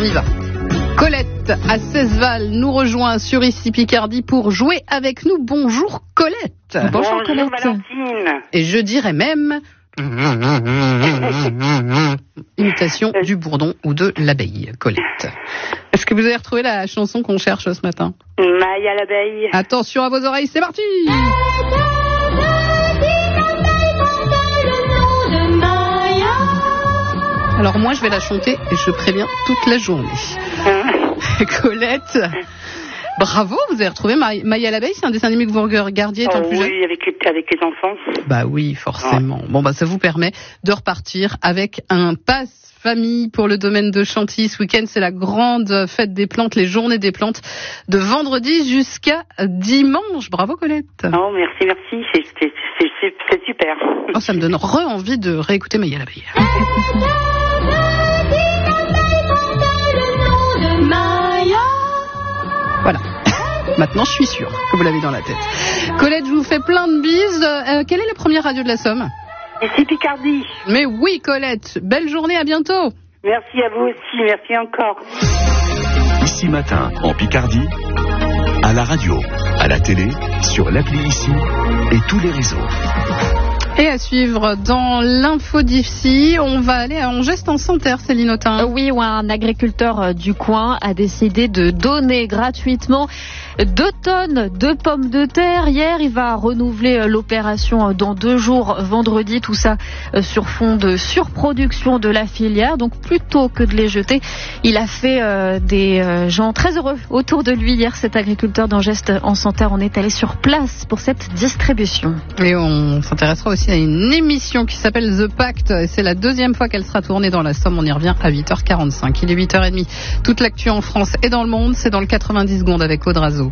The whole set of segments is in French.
y va. Colette à Cesval nous rejoint sur Ici Picardie pour jouer avec nous. Bonjour Colette. Bonjour Colette. Valentine. Et je dirais même imitation du bourdon ou de l'abeille, Colette. Est-ce que vous avez retrouvé la chanson qu'on cherche ce matin? Maï à l'abeille. Attention à vos oreilles, c'est parti. Alors moi je vais la chanter et je préviens toute la journée. Colette, bravo, vous avez retrouvé Maï à l'abeille, c'est un dessin animé que vous regardiez étant plus jeune. Oui, avec les enfants. Bah oui, forcément. Bon bah ça vous permet de repartir avec un pass famille pour le domaine de Chantilly. Ce week-end, c'est la grande fête des plantes, les journées des plantes, de vendredi jusqu'à dimanche. Bravo Colette. Oh merci, c'est super. Oh, ça me donne envie de réécouter Maï à l'abeille. Voilà. Maintenant, je suis sûre que vous l'avez dans la tête. Colette, je vous fais plein de bises. Quelle est la première radio de la Somme? Ici Picardie. Mais oui, Colette. Belle journée, à bientôt. Merci à vous aussi, merci encore. Ici Matin, en Picardie, à la radio, à la télé, sur l'appli Ici et tous les réseaux. Et à suivre dans l'info d'ici, on va aller à Angeste en Santerre, Céline Autain. Oui, où un agriculteur du coin a décidé de donner gratuitement 2 tonnes de pommes de terre. Hier, il va renouveler l'opération dans 2 jours, vendredi, tout ça sur fond de surproduction de la filière. Donc plutôt que de les jeter, il a fait des gens très heureux autour de lui hier, cet agriculteur d'Angeste en Santerre. On est allé sur place pour cette distribution. Et on s'intéressera aussi à une émission qui s'appelle The Pact. C'est la 2e fois qu'elle sera tournée dans la Somme. On y revient à 8h45. Il est 8h30. Toute l'actu en France et dans le monde, c'est dans le 90 secondes avec Aude Razo.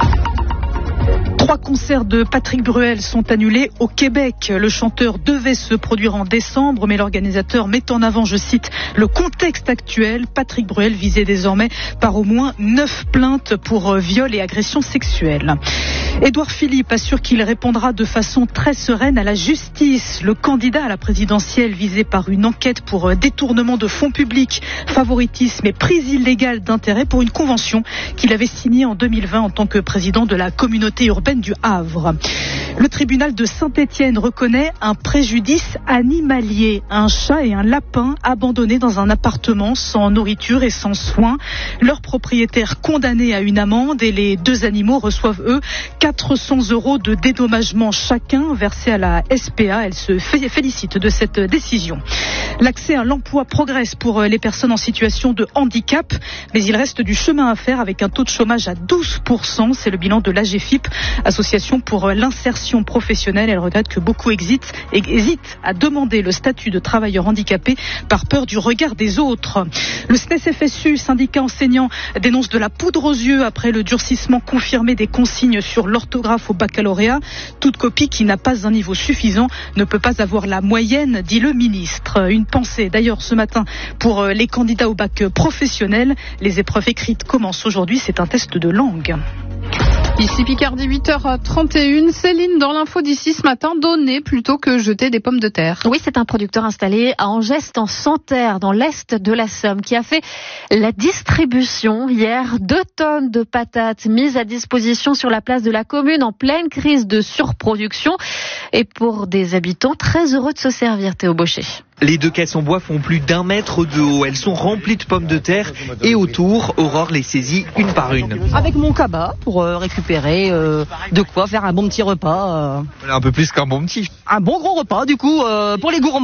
3 concerts de Patrick Bruel sont annulés au Québec. Le chanteur devait se produire en décembre, mais l'organisateur met en avant, je cite, le contexte actuel. Patrick Bruel visé désormais par au moins 9 plaintes pour viol et agression sexuelle. Édouard Philippe assure qu'il répondra de façon très sereine à la justice. Le candidat à la présidentielle visé par une enquête pour détournement de fonds publics, favoritisme et prise illégale d'intérêt pour une convention qu'il avait signée en 2020 en tant que président de la communauté urbaine du Havre. Le tribunal de Saint-Étienne reconnaît un préjudice animalier. Un chat et un lapin abandonnés dans un appartement sans nourriture et sans soins. Leur propriétaire condamné à une amende et les 2 animaux reçoivent eux 400 € de dédommagement chacun versé à la SPA. Elle se félicite de cette décision. L'accès à l'emploi progresse pour les personnes en situation de handicap, mais il reste du chemin à faire avec un taux de chômage à 12%. C'est le bilan de l'AGFIP, Association pour l'insertion professionnelle. Elle regrette que beaucoup hésitent à demander le statut de travailleur handicapé par peur du regard des autres. Le SNES-FSU, syndicat enseignant, dénonce de la poudre aux yeux après le durcissement confirmé des consignes sur l'orthographe au baccalauréat. Toute copie qui n'a pas un niveau suffisant ne peut pas avoir la moyenne, dit le ministre. Une pensée d'ailleurs ce matin pour les candidats au bac professionnel. Les épreuves écrites commencent aujourd'hui, c'est un test de langue. Ici Picardie, 8h31. Céline, dans l'info d'ici ce matin, donner plutôt que jeter des pommes de terre. Oui, c'est un producteur installé à Angeste en Santerre, dans l'est de la Somme, qui a fait la distribution hier. 2 tonnes de patates mises à disposition sur la place de la commune en pleine crise de surproduction. Et pour des habitants très heureux de se servir, Théo Baucher. Les 2 caisses en bois font plus d'1 mètre de haut. Elles sont remplies de pommes de terre et autour, Aurore les saisit une par une. Avec mon cabas pour récupérer de quoi faire un bon petit repas. Un peu plus qu'un bon petit. Un bon gros repas du coup pour les gourmands.